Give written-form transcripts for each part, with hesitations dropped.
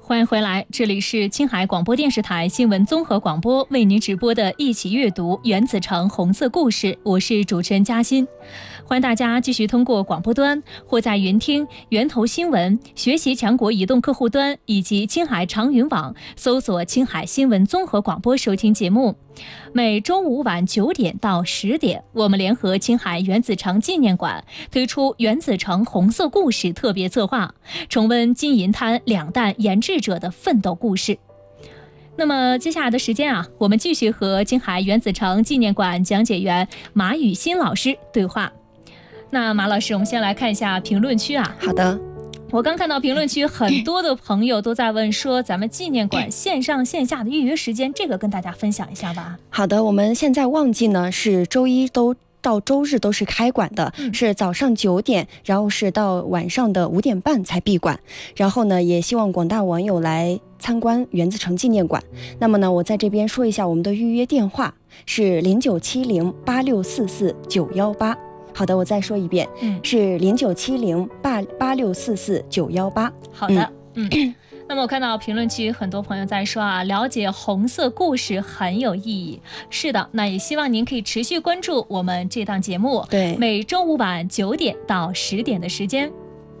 欢迎回来，这里是青海广播电视台新闻综合广播为您直播的一起阅读原子城红色故事，我是主持人嘉欣。欢迎大家继续通过广播端或在云听、源头新闻、学习强国移动客户端以及青海长云网搜索青海新闻综合广播收听节目。每周五晚9点到10点，我们联合青海原子城纪念馆推出原子城红色故事特别策划，重温金银滩两弹研制者的奋斗故事。那么接下来的时间我们继续和青海原子城纪念馆讲解员马雨欣老师对话。那马老师，我们先来看一下评论区好的。 我刚看到评论区很多的朋友都在问说咱们纪念馆线上线下的预约时间，这个跟大家分享一下吧。 好的，我们现在旺季呢是周一到周日都是开馆的，是早上9点，然后是到晚上的5点半才闭馆。然后呢，也希望广大网友来参观原子城纪念馆。那么呢，我在这边说一下我们的预约电话是09708644918918。好的，我再说一遍，是09708644918918。 好的，那么我看到评论区很多朋友在说了解红色故事很有意义。是的，那也希望您可以持续关注我们这档节目， 对， 每周五晚9点到10点的时间。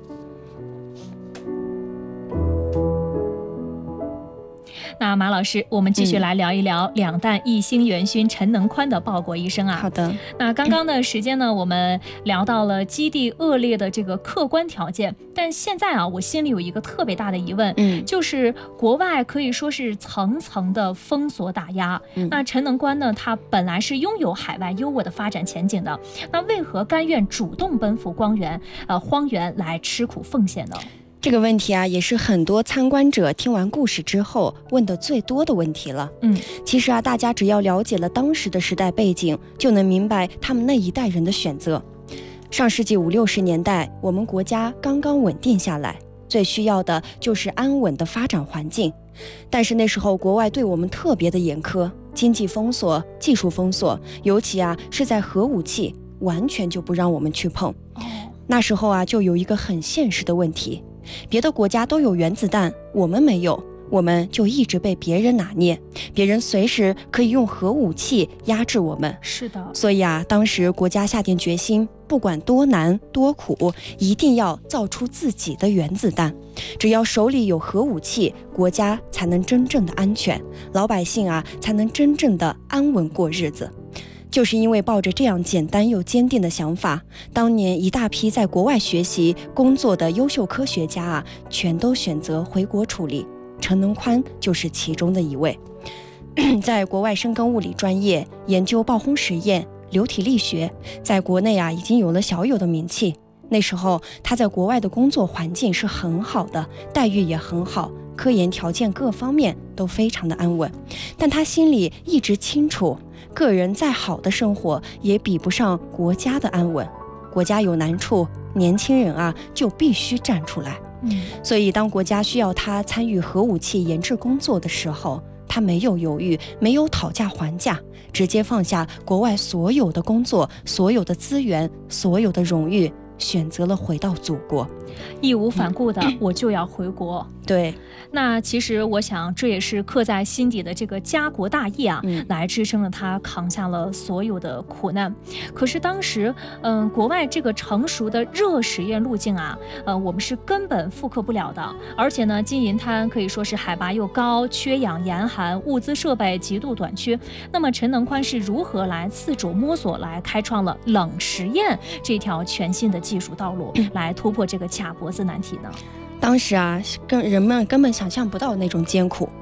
那马老师，我们继续来聊一聊两弹一星元勋陈能宽的报国一生好的。 那刚刚的时间呢，我们聊到了基地恶劣的这个客观条件，但现在我心里有一个特别大的疑问，就是国外可以说是层层的封锁打压，那陈能宽呢，他本来是拥有海外优渥的发展前景的，那为何甘愿主动奔赴荒原来吃苦奉献呢？ 这个问题也是很多参观者听完故事之后问的最多的问题了。其实大家只要了解了当时的时代背景，就能明白他们那一代人的选择。上世纪50、60年代，我们国家刚刚稳定下来，最需要的就是安稳的发展环境。但是那时候国外对我们特别的严苛，经济封锁、技术封锁，尤其是在核武器，完全就不让我们去碰。那时候就有一个很现实的问题，别的国家都有原子弹，我们没有，我们就一直被别人拿捏，别人随时可以用核武器压制我们。 是的， 所以当时国家下定决心，不管多难多苦，一定要造出自己的原子弹。只要手里有核武器，国家才能真正的安全，老百姓才能真正的安稳过日子。就是因为抱着这样简单又坚定的想法，当年一大批在国外学习工作的优秀科学家全都选择回国处理，陈能宽就是其中的一位。在国外深耕物理专业，研究爆轰实验、流体力学，在国内已经有了小有的名气。那时候他在国外的工作环境是很好的，待遇也很好，科研条件各方面都非常的安稳。但他心里一直清楚，个人再好的生活也比不上国家的安稳。国家有难处，年轻人就必须站出来。所以当国家需要他参与核武器研制工作的时候，他没有犹豫，没有讨价还价，直接放下国外所有的工作、所有的资源、所有的荣誉，选择了回到祖国， 义无反顾的我就要回国。 对， 那其实我想这也是刻在心底的这个家国大义来支撑了他扛下了所有的苦难。可是当时国外这个成熟的热实验路径我们是根本复刻不了的。而且呢，金银滩可以说是海拔又高，缺氧严寒，物资设备极度短缺。那么陈能宽是如何来自主摸索，来开创了冷实验这条全新的技术道路，来突破这个卡脖子难题呢？ 当时人们根本想象不到那种艰苦。